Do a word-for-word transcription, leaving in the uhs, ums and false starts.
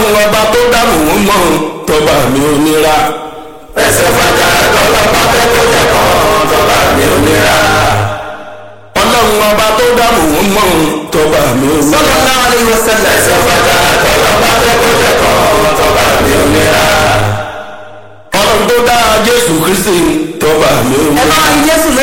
ọlọ́run ọba tó dá Muhammad tọba mi ò nira. ẹsẹ̀ fàjà tọ́lọ́pàá fẹ́ kó jẹ́ kan tọba mi ò nira. ọlọ́run ọba tó dá Muhammad tọba mi ò nira. sallallahu alaihi wasallam. ẹsẹ̀ fàjà tọ́lọ́pàá fẹ́ kó jẹ́ kan tọba mi ò nira. ọlọ́run tó dá Jésù Kristi tọba mi ò nira. ẹ bá Jésù